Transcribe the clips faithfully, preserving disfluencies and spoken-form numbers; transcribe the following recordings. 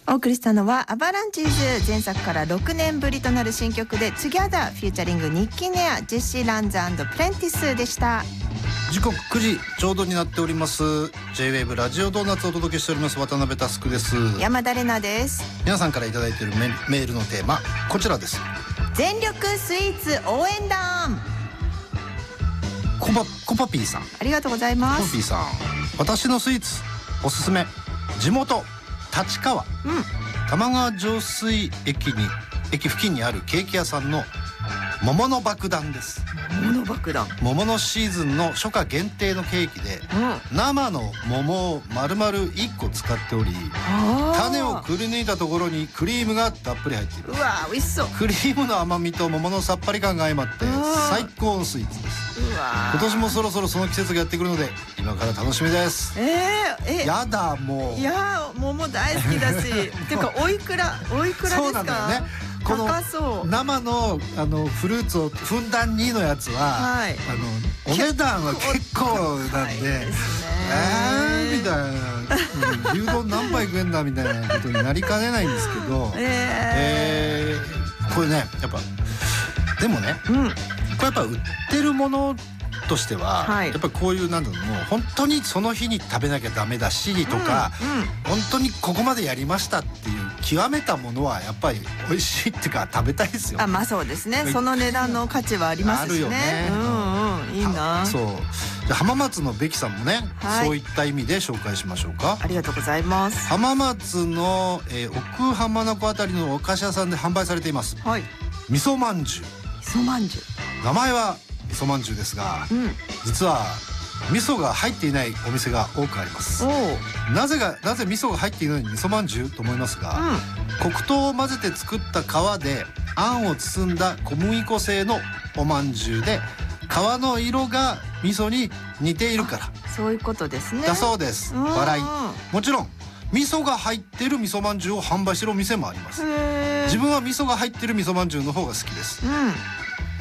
お送りしたのはアバランチーズ。前作からろくねんぶりとなる新曲で Together フューチャリングニッキーネア、ジェシー・ランズ&プレンティスでした。 時刻くじちょうどになっております。 J-ウェーブ ラジオドーナツをお届けしております渡辺佑です。 山田玲奈です。 皆さんからいただいている メ, メールのテーマこちらです。 全力スイーツ応援団。 コパコパピーさん、 ありがとうございます。 コパピーさん、私のスイーツおすすめ、地元立川、 うん、 玉川上水駅に駅付近にあるケーキ屋さんの桃の爆弾です。 桃の爆弾、 桃のシーズンの初夏限定のケーキで、うん、生の桃を丸々いっこ使っており、種をくり抜いたところにクリームがたっぷり入っている。 うわ美味しそう。 クリームの甘みと桃のさっぱり感が相まって最高のスイーツです。 うわ今年もそろそろその季節がやってくるので今から楽しみです。 えー、えやだもう。 いや桃大好きだしっていうかおいくらおいくらですか。 そうなんだよね。この生のあのフルーツをふんだんにのやつは、はい、あのお値段は結構なんで、えーみたいな、牛丼何杯食えんだみたいなことになりかねないんですけど、えー、えー、これねやっぱでもね、うん、これやっぱ売ってるものとしては、はい、やっぱりこういうなんだろう、もう本当にその日に食べなきゃダメだしとか、うんうん、本当にここまでやりましたっていう極めたものはやっぱり美味しいっていうか食べたいですよ。 あ、まあそうですね。その値段の価値はありますしね。あるよね。うんうん、いいな。 そう。で浜松のべきさんもね、はい、そういった意味で紹介しましょうか。 ありがとうございます。 浜松の、えー、奥浜名湖あたりのお菓子屋さんで販売されています。はい。味噌まんじゅう。 味噌まんじゅう。 名前は味噌まんじゅうですが、うん、実は味噌が入っていないお店が多くあります。なぜがなぜ味噌が入っていないのに味噌まんじゅうと思いますが、うん、黒糖を混ぜて作った皮であんを包んだ小麦粉製のおまんじゅうで、皮の色が味噌に似ているからそういうことですね。 だそうです。笑い。もちろん味噌が入ってる味噌まんじゅうを販売してるお店もあります。自分は味噌が入ってる味噌まんじゅうの方が好きです。うん、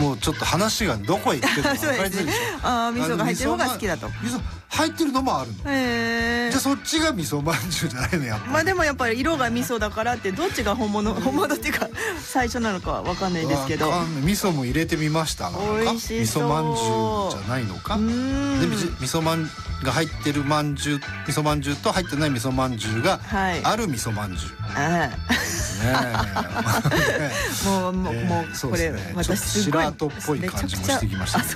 もうちょっと話がどこへ行ってるか分かりづらいでしょ。 ああ、味噌が入ってる方が好きだと。 味噌入ってるのもあるの。へえ。じゃあそっちが味噌まんじゅうじゃないのやっぱり。まあでもやっぱり色が味噌だからってどっちが本物本物っていうか最初なのかは分かんないですけど。 味噌も入れてみましたが。 美味しそう。 味噌まんじゅうじゃないのか。で味噌まんが入ってるまんじゅう、味噌まんじゅうと入ってない味噌まんじゅうがある味噌まんじゅう。ああ。もうもうもうこれ私すごい白跡っぽい感じもしてきましたけ